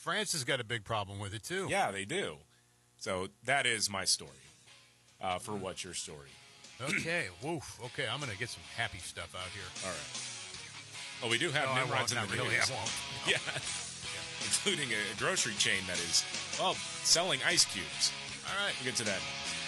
France has got a big problem with it, too. Yeah, they do. So that is my story. For What's Your Story? Okay. Woof. Okay, I'm going to get some happy stuff out here. All right. Well, we do have Nimrods in the really, news. I won't. Yeah. Including a grocery chain that is, selling ice cubes. All right. We'll get to that next.